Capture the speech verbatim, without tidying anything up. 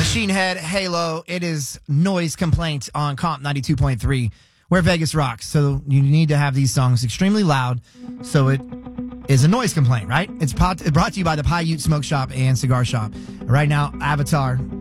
Machine Head, Halo. It is Noise Complaint on Comp ninety-two point three, where Vegas rocks. So you need to have these songs extremely loud so it is a noise complaint, right? It's pot- brought to you by the Paiute Smoke Shop and Cigar Shop. Right now, Avatar